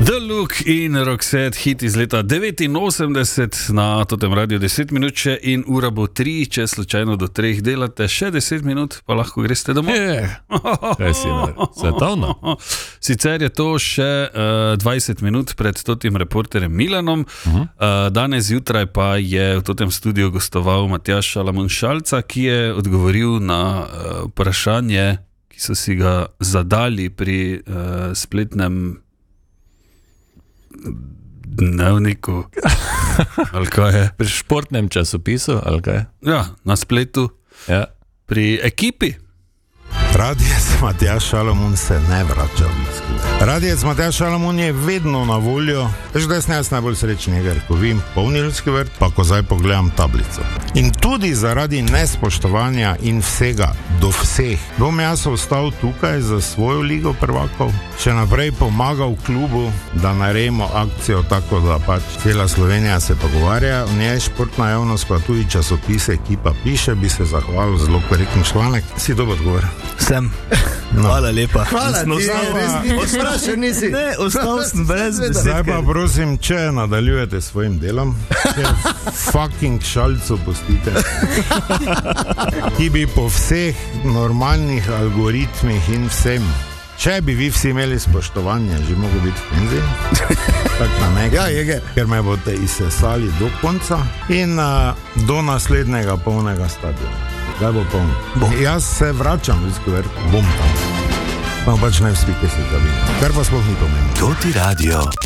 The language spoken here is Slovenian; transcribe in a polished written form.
The Look in Roxette, hit iz leta 89 na totem radiju 10 minut še in ura bo 3, če slučajno do 3 delate, še 10 minut, pa lahko greste domov. Kaj si, svetovno? Sicer je to še 20 minut pred totim reporterjem Milanom. Danes zjutraj pa je v totem studiu gostoval Matjaž Šalamun Šalca, ki je odgovoril na vprašanje, ki so si ga zadali pri spletnem dnevniku, ali kaj je? Pri športnem časopisu, ali kaj? Ja, na spletu, Ja. pri ekipi. Radijec Matjaž Šalamun se ne vrača. Radijec Matjaž Šalamun je vedno na voljo. Veš, da sem jaz najbolj srečen, ko vidim polni Ljudski vrt, pa ko zdaj pogledam tablico. In tudi zaradi nespoštovanja in vsega do vseh bom jaz ostal tukaj za svojo ligo prvakov, še naprej pomagal klubu, da naredimo akcijo tako, da pač cela Slovenija se pogovarja, v njej športna javnost, pa tudi časopise Ekipa piše, bi se zahvalil, zelo korekten članek. Si dober odgovor? Sem. Hvala lepa. Hvala ti, odstrašen nisi. Ne, ostal sem brez besed. Zdaj pa prosim, če nadaljujete s svojim delom, če fucking Šalcu pustite, ki bi po vseh normalnih algoritmih in vsem, če bi vi vsi imeli spoštovanje, že mogo biti v penziji, tak na nekaj, Ja, je. ker me boste izsesali do konca in do naslednjega polnega stadiona. Kdaj bo poln? Jaz se vračam v Ljudski vrt, bom tam. Pa pač ne vsi, ki se zabim. Kar pa sploh ni pomembno. Koti radio.